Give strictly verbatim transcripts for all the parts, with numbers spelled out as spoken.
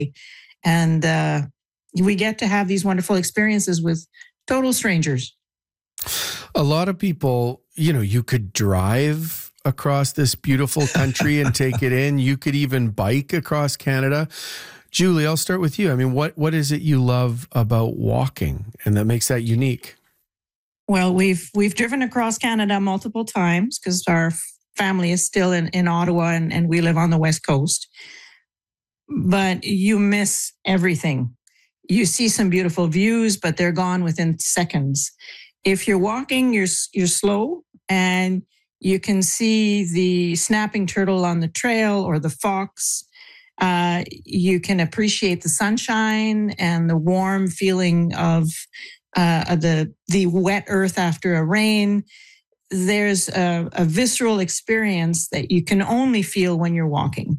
And uh, we get to have these wonderful experiences with total strangers. A lot of people, you know, you could drive across this beautiful country and take it in. You could even bike across Canada. Julie, I'll start with you. I mean, what what is it you love about walking and that makes that unique? Well, we've we've driven across Canada multiple times because our family is still in, in Ottawa and, and we live on the West Coast. But you miss everything. You see some beautiful views, but they're gone within seconds. If you're walking, you're you're slow and you can see the snapping turtle on the trail or the fox. Uh, you can appreciate the sunshine and the warm feeling of uh, the the wet earth after a rain. There's a, a visceral experience that you can only feel when you're walking.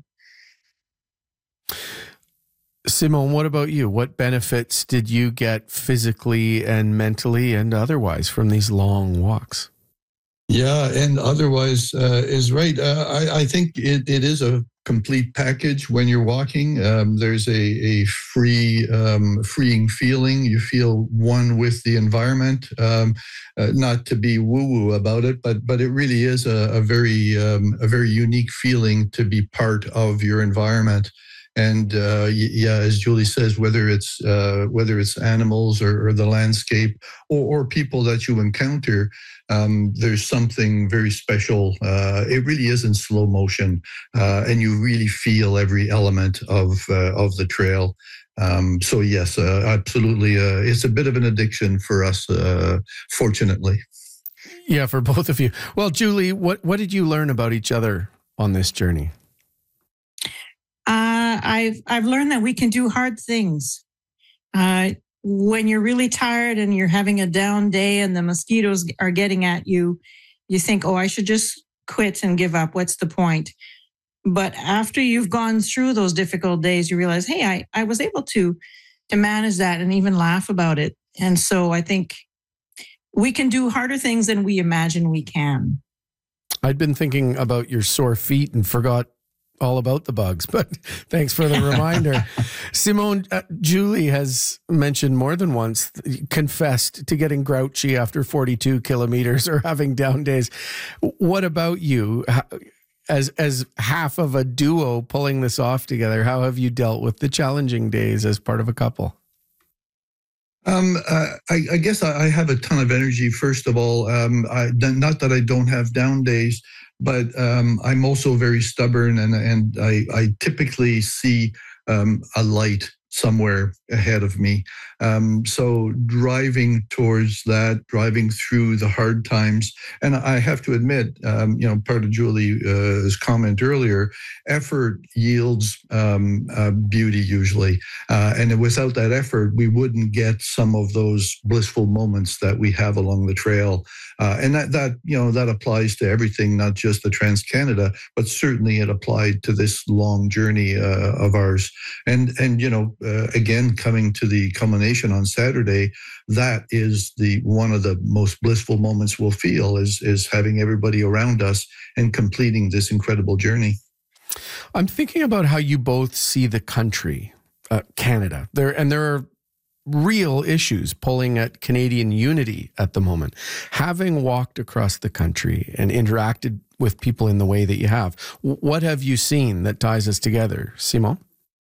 Simone, what about you? What benefits did you get physically and mentally and otherwise from these long walks? Yeah, and otherwise uh, is right. Uh, I, I think it, it is a complete package when you're walking. Um, there's a, a free, um, freeing feeling. You feel one with the environment. Um, uh, not to be woo-woo about it, but but it really is a, a very um, a very unique feeling to be part of your environment. And uh, yeah, as Julie says, whether it's uh, whether it's animals or, or the landscape or, or people that you encounter, um, there's something very special. Uh, it really is in slow motion, uh, and you really feel every element of uh, of the trail. Um, so yes, uh, absolutely, uh, it's a bit of an addiction for us, uh, fortunately. Yeah, for both of you. Well, Julie, what what did you learn about each other on this journey? Uh, I've I've learned that we can do hard things. Uh, when you're really tired and you're having a down day and the mosquitoes are getting at you, you think, oh, I should just quit and give up. What's the point? But after you've gone through those difficult days, you realize, hey, I, I was able to, to manage that and even laugh about it. And so I think we can do harder things than we imagine we can. I'd been thinking about your sore feet and forgot all about the bugs, but thanks for the reminder. Simone, uh, Julie has mentioned more than once, confessed to getting grouchy after forty-two kilometers or having down days. What about you? As, as half of a duo pulling this off together, how have you dealt with the challenging days as part of a couple? Um, uh, I, I guess I, I have a ton of energy, first of all. Um, I, not that I don't have down days, but um, I'm also very stubborn, and, and I, I typically see um, a light somewhere ahead of me. Um, so driving towards that, driving through the hard times, and I have to admit, um, you know, part of Julie's comment earlier, effort yields um, uh, beauty usually, uh, and without that effort, we wouldn't get some of those blissful moments that we have along the trail. Uh, and that, that, you know, that applies to everything, not just the Trans-Canada, but certainly it applied to this long journey uh, of ours. And, and you know, uh, again, coming to the culmination on Saturday, that is the one of the most blissful moments we'll feel is, is having everybody around us and completing this incredible journey. I'm thinking about how you both see the country, uh, Canada. There, and there are real issues pulling at Canadian unity at the moment. Having walked across the country and interacted with people in the way that you have, what have you seen that ties us together, Simone?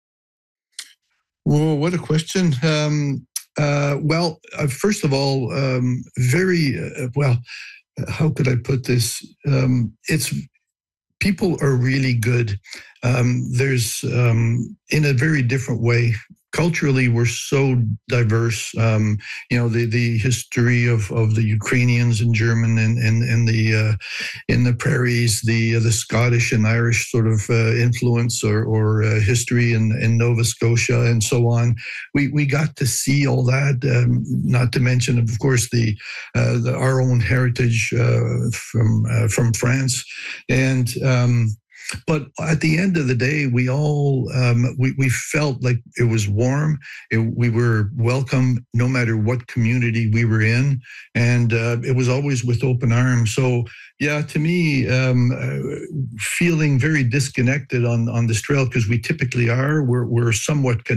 Whoa, what a question. Um, uh, well, uh, first of all, um, very, uh, well, how could I put this? Um, it's people are really good. Um, there's, um, in a very different way, culturally, we're so diverse. Um, you know, the the history of, of the Ukrainians and German and and, and the uh, in the prairies, the uh, the Scottish and Irish sort of uh, influence or or uh, history in, in Nova Scotia and so on. We we got to see all that. Um, not to mention, of course, the, uh, the our own heritage uh, from uh, from France and. Um, But at the end of the day, we all um, we we felt like it was warm. It, we were welcome no matter what community we were in, and uh, it was always with open arms. So yeah, to me, um, uh, feeling very disconnected on on this trail because we typically are. We're we're somewhat connected.